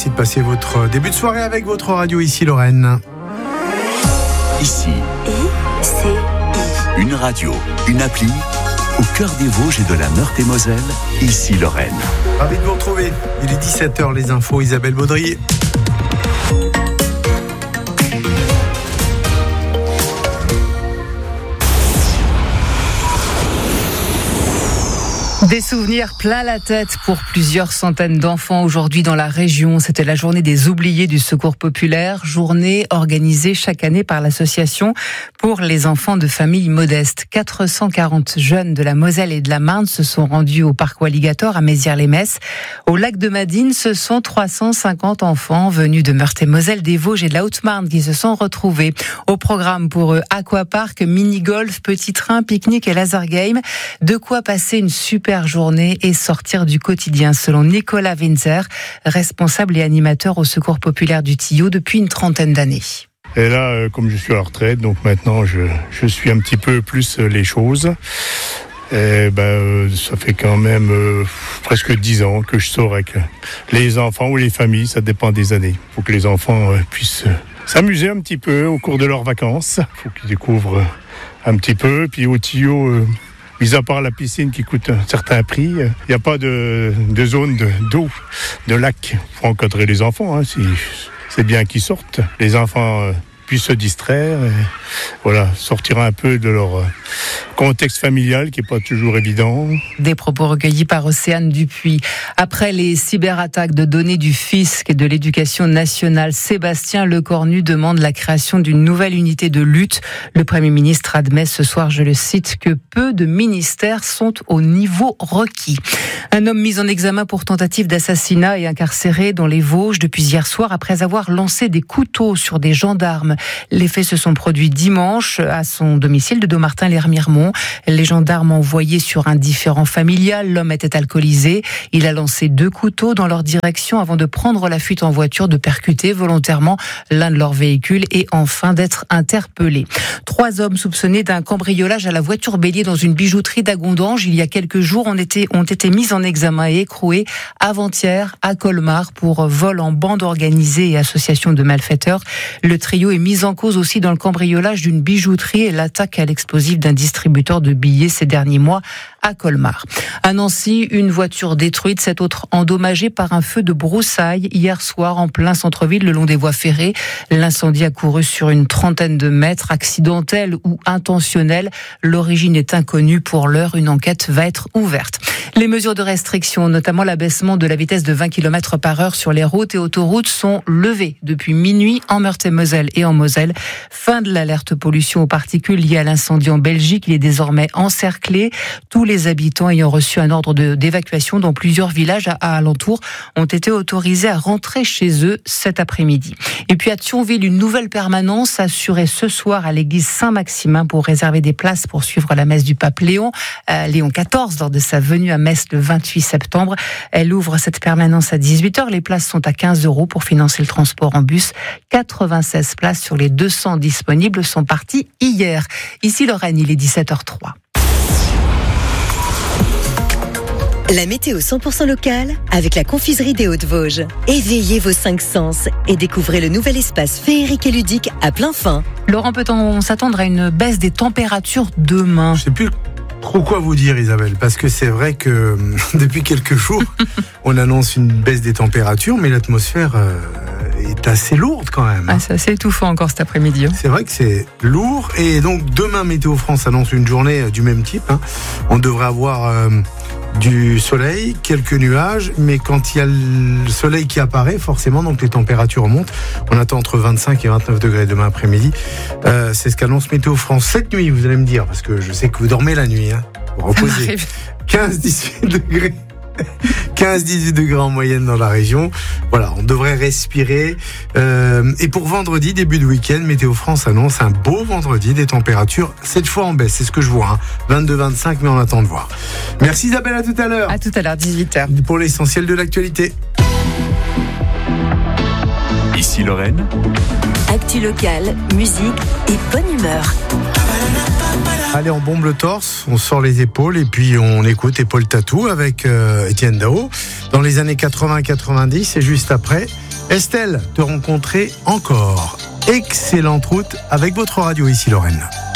Merci de passer votre début de soirée avec votre radio ici Lorraine. Ici, une radio, une appli, au cœur des Vosges et de la Meurthe-et-Moselle, ici Lorraine. Ravi de vous retrouver. Il est 17h, les infos, Isabelle Baudrier. Des souvenirs plein la tête pour plusieurs centaines d'enfants aujourd'hui dans la région. C'était la journée des oubliés du Secours populaire, journée organisée chaque année par l'association pour les enfants de familles modestes. 440 jeunes de la Moselle et de la Marne se sont rendus au parc Walligator à Mézières-les-Messes. Au lac de Madine, ce sont 350 enfants venus de Meurthe-et-Moselle, des Vosges et de la Haute-Marne qui se sont retrouvés. Au programme pour eux, aquapark, mini-golf, petit train, pique-nique et laser game. De quoi passer une super journée et sortir du quotidien, selon Nicolas Winzer, responsable et animateur au Secours populaire du Tillot depuis une trentaine d'années. Et là, comme je suis à la retraite, donc maintenant je suis un petit peu plus les choses. Et ça fait quand même presque 10 ans que je sors avec les enfants ou les familles, ça dépend des années. Il faut que les enfants puissent s'amuser un petit peu au cours de leurs vacances. Il faut qu'ils découvrent un petit peu. Puis au Tillot, mis à part la piscine qui coûte un certain prix, il n'y a pas de zone d'eau, de lac. Il faut encadrer les enfants, c'est bien qu'ils sortent. Les enfants puissent se distraire et sortir un peu de leur contexte familial qui n'est pas toujours évident. Des propos recueillis par Océane Dupuis. Après les cyberattaques de données du fisc et de l'éducation nationale, Sébastien Lecornu demande la création d'une nouvelle unité de lutte. Le Premier ministre admet ce soir, je le cite, que peu de ministères sont au niveau requis. Un homme mis en examen pour tentative d'assassinat et incarcéré dans les Vosges depuis hier soir après avoir lancé des couteaux sur des gendarmes. Les faits se sont produits dimanche à son domicile de Dommartin-les-Remiremont. Les gendarmes ont envoyé sur un différend familial. L'homme était alcoolisé. Il a lancé 2 couteaux dans leur direction avant de prendre la fuite en voiture, de percuter volontairement l'un de leurs véhicules et enfin d'être interpellé. 3 hommes soupçonnés d'un cambriolage à la voiture bélier dans une bijouterie d'Agondange il y a quelques jours ont été mis en examen et écroués avant-hier à Colmar pour vol en bande organisée et association de malfaiteurs. Le trio est mis en cause aussi dans le cambriolage d'une bijouterie et l'attaque à l'explosif d'un distributeur de billets ces derniers mois à Colmar. À Nancy, une voiture détruite, 7 autres endommagées par un feu de broussailles hier soir en plein centre-ville le long des voies ferrées. L'incendie a couru sur une trentaine de mètres, accidentel ou intentionnel. L'origine est inconnue pour l'heure. Une enquête va être ouverte. Les mesures de restriction, notamment l'abaissement de la vitesse de 20 km/h sur les routes et autoroutes, sont levées depuis minuit en Meurthe-et-Moselle et en Moselle. Fin de l'alerte pollution aux particules liée à l'incendie en Belgique. Il est désormais encerclé. Tous les habitants ayant reçu un ordre d'évacuation dans plusieurs villages à alentour ont été autorisés à rentrer chez eux cet après-midi. Et puis à Thionville, une nouvelle permanence assurée ce soir à l'église Saint-Maximin pour réserver des places pour suivre la messe du pape Léon XIV lors de sa venue à Metz le 28 septembre. Elle ouvre cette permanence à 18h. Les places sont à 15 € pour financer le transport en bus. 96 places sur les 200 disponibles sont parties hier. Ici Lorraine, il est 17h03. La météo 100% locale avec la confiserie des Hauts-de-Vosges. Éveillez vos 5 sens et découvrez le nouvel espace féerique et ludique à plein fin. Laurent, peut-on s'attendre à une baisse des températures demain ? Je sais plus trop quoi vous dire, Isabelle, parce que c'est vrai que depuis quelques jours, on annonce une baisse des températures, mais l'atmosphère est assez lourde quand même. C'est assez étouffant encore cet après-midi. C'est vrai que c'est lourd, et donc demain, Météo France annonce une journée du même type. On devrait avoir du soleil, quelques nuages, mais quand il y a le soleil qui apparaît, forcément, donc les températures montent. On attend entre 25 et 29 degrés demain après-midi. C'est ce qu'annonce Météo France. Cette nuit, vous allez me dire, parce que je sais que vous dormez la nuit, vous reposez. 15-18 degrés. 15-18 degrés en moyenne dans la région. Voilà, on devrait respirer. Et pour vendredi, début de week-end, Météo France annonce un beau vendredi, des températures cette fois en baisse, c'est ce que je vois. 22-25, mais on attend de voir. Merci Isabelle, à tout à l'heure. À tout à l'heure, 18h. Pour l'essentiel de l'actualité. Ici Lorraine. Actu locale, musique et bonne humeur. Allez, on bombe le torse, on sort les épaules et puis on écoute Épaule Tatou avec Étienne Dao dans les années 80-90 et juste après, Estelle, te rencontrer encore. Excellente route avec votre radio ici Lorraine.